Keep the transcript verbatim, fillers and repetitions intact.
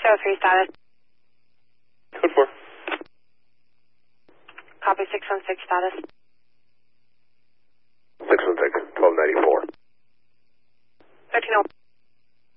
oh three status. Code four. Copy six one six status.